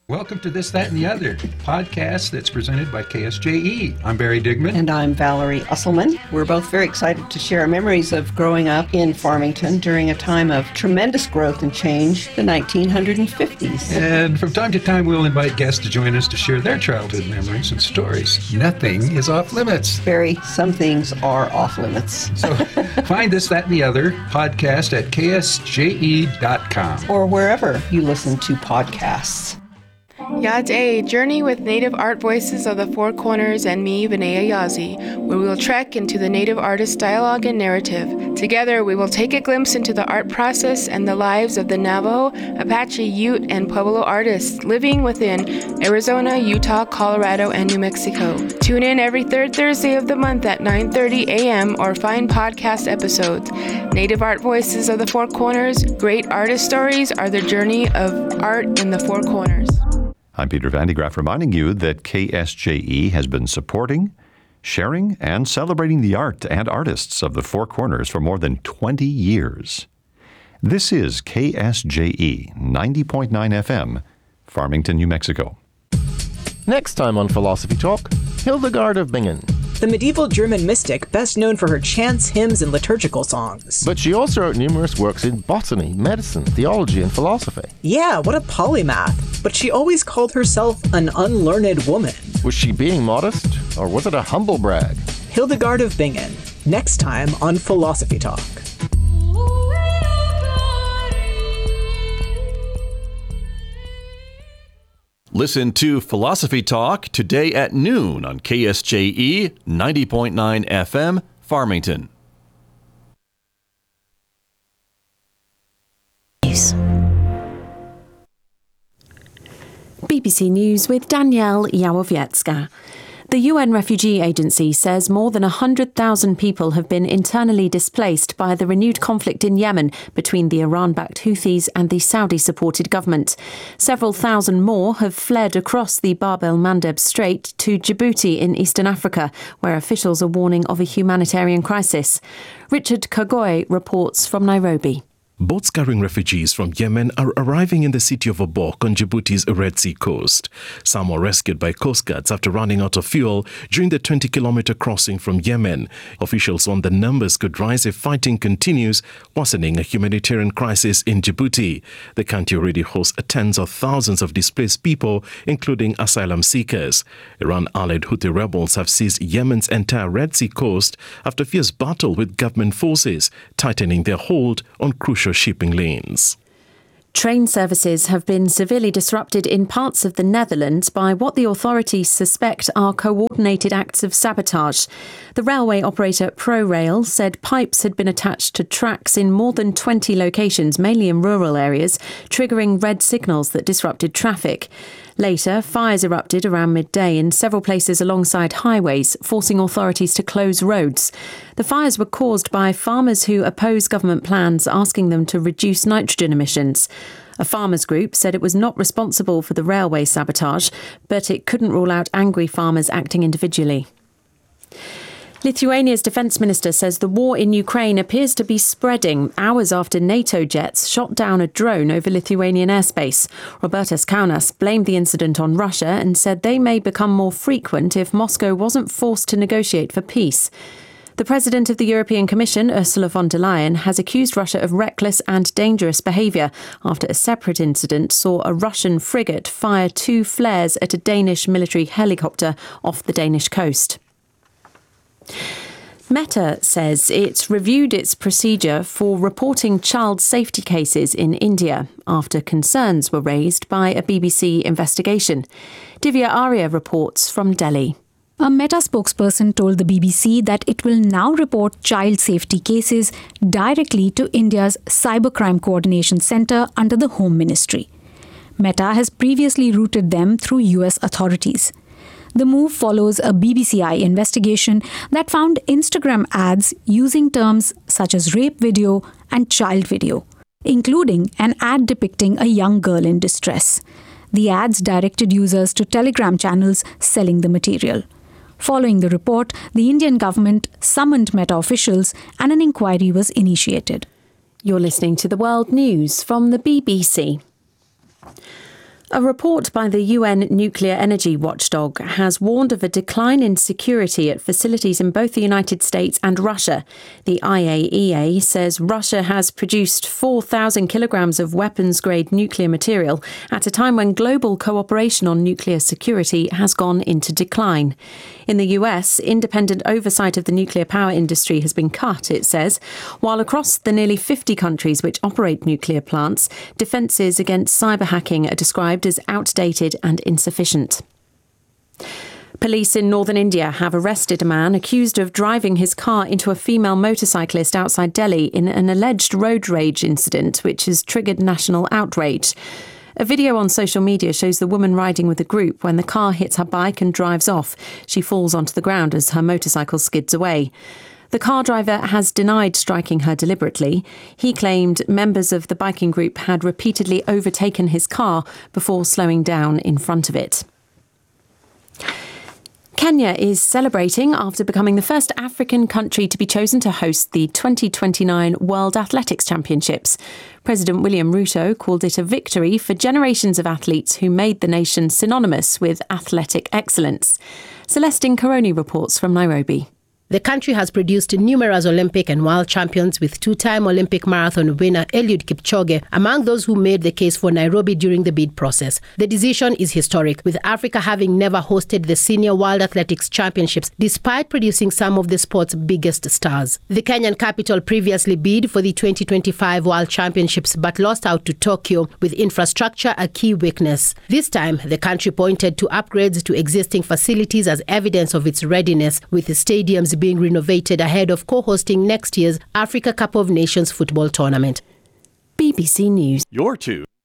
Welcome to This, That, and the Other, podcast that's presented by KSJE. I'm Barry Digman. And I'm Valerie Usselman. We're both very excited to share our memories of growing up in Farmington during a time of tremendous growth and change, the 1950s. And from time to time, we'll invite guests to join us to share their childhood memories and stories. Nothing is off limits. Barry, some things are off limits. So find This, That, and the Other podcast at ksje.com. Or wherever you listen to podcasts. Yad A, Journey with Native Art Voices of the Four Corners and me, Benea Yazi, where we will trek into the Native artist dialogue and narrative. Together, we will take a glimpse into the art process and the lives of the Navajo, Apache, Ute, and Pueblo artists living within Arizona, Utah, Colorado, and New Mexico. Tune in every third Thursday of the month at 9:30 a.m. or find podcast episodes. Native Art Voices of the Four Corners, great artist stories are the journey of art in the Four Corners. I'm Peter Van de Graaff, reminding you that KSJE has been supporting, sharing, and celebrating the art and artists of the Four Corners for more than 20 years. This is KSJE 90.9 FM, Farmington, New Mexico. Next time on Philosophy Talk, Hildegard of Bingen. The medieval German mystic best known for her chants, hymns, and liturgical songs. But she also wrote numerous works in botany, medicine, theology, and philosophy. Yeah, what a polymath. But she always called herself an unlearned woman. Was she being modest, or was it a humble brag? Hildegard of Bingen, next time on Philosophy Talk. Listen to Philosophy Talk today at noon on KSJE 90.9 FM, Farmington. BBC News with Danielle Yałowiecka. The UN Refugee Agency says more than 100,000 people have been internally displaced by the renewed conflict in Yemen between the Iran-backed Houthis and the Saudi-supported government. Several thousand more have fled across the Bab el-Mandeb Strait to Djibouti in eastern Africa, where officials are warning of a humanitarian crisis. Richard Kagoy reports from Nairobi. Boats carrying refugees from Yemen are arriving in the city of Obok on Djibouti's Red Sea coast. Some were rescued by coast guards after running out of fuel during the 20-kilometer crossing from Yemen. Officials warn the numbers could rise if fighting continues, worsening a humanitarian crisis in Djibouti. The country already hosts tens of thousands of displaced people, including asylum seekers. Iran-allied Houthi rebels have seized Yemen's entire Red Sea coast after fierce battle with government forces, tightening their hold on crucial shipping lanes. Train services have been severely disrupted in parts of the Netherlands by what the authorities suspect are coordinated acts of sabotage. The railway operator ProRail said pipes had been attached to tracks in more than 20 locations, mainly in rural areas, triggering red signals that disrupted traffic. Later, fires erupted around midday in several places alongside highways, forcing authorities to close roads. The fires were caused by farmers who oppose government plans asking them to reduce nitrogen emissions. A farmers' group said it was not responsible for the railway sabotage, but it couldn't rule out angry farmers acting individually. Lithuania's defence minister says the war in Ukraine appears to be spreading hours after NATO jets shot down a drone over Lithuanian airspace. Robertas Kaunas blamed the incident on Russia and said they may become more frequent if Moscow wasn't forced to negotiate for peace. The President of the European Commission, Ursula von der Leyen, has accused Russia of reckless and dangerous behaviour after a separate incident saw a Russian frigate fire 2 flares at a Danish military helicopter off the Danish coast. Meta says it's reviewed its procedure for reporting child safety cases in India after concerns were raised by a BBC investigation. Divya Arya reports from Delhi. A Meta spokesperson told the BBC that it will now report child safety cases directly to India's Cybercrime Coordination Centre under the Home Ministry. Meta has previously routed them through US authorities. The move follows a BBCI investigation that found Instagram ads using terms such as rape video and child video, including an ad depicting a young girl in distress. The ads directed users to Telegram channels selling the material. Following the report, the Indian government summoned Meta officials and an inquiry was initiated. You're listening to the World News from the BBC. A report by the UN Nuclear Energy Watchdog has warned of a decline in security at facilities in both the United States and Russia. The IAEA says Russia has produced 4,000 kilograms of weapons-grade nuclear material at a time when global cooperation on nuclear security has gone into decline. In the US, independent oversight of the nuclear power industry has been cut, it says, while across the nearly 50 countries which operate nuclear plants, defences against cyber hacking are described as outdated and insufficient. Police in northern India have arrested a man accused of driving his car into a female motorcyclist outside Delhi in an alleged road rage incident which has triggered national outrage. A video on social media shows the woman riding with a group when the car hits her bike and drives off. She falls onto the ground as her motorcycle skids away. The car driver has denied striking her deliberately. He claimed members of the biking group had repeatedly overtaken his car before slowing down in front of it. Kenya is celebrating after becoming the first African country to be chosen to host the 2029 World Athletics Championships. President William Ruto called it a victory for generations of athletes who made the nation synonymous with athletic excellence. Celestine Karoni reports from Nairobi. The country has produced numerous Olympic and world champions, with two-time Olympic marathon winner Eliud Kipchoge among those who made the case for Nairobi during the bid process. The decision is historic, with Africa having never hosted the Senior World Athletics Championships despite producing some of the sport's biggest stars. The Kenyan capital previously bid for the 2025 World Championships but lost out to Tokyo, with infrastructure a key weakness. This time, the country pointed to upgrades to existing facilities as evidence of its readiness, with the stadiums being renovated ahead of co-hosting next year's Africa Cup of Nations football tournament. BBC News. You're too.